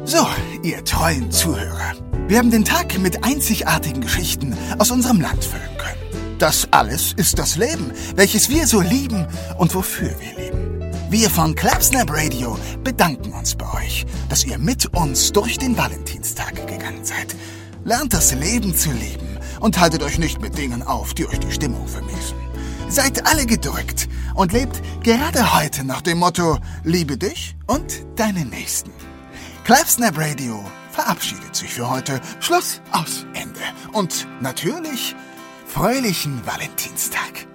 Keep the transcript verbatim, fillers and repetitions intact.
So, ihr treuen Zuhörer. Wir haben den Tag mit einzigartigen Geschichten aus unserem Land füllen können. Das alles ist das Leben, welches wir so lieben und wofür wir leben. Wir von Clapsnap Radio bedanken uns bei euch, dass ihr mit uns durch den Valentinstag gegangen seid. Lernt das Leben zu lieben und haltet euch nicht mit Dingen auf, die euch die Stimmung vermiesen. Seid alle gedrückt und lebt gerade heute nach dem Motto: Liebe dich und deine Nächsten. Clapsnap Radio verabschiedet sich für heute. Schluss, aus, Ende. Und natürlich fröhlichen Valentinstag.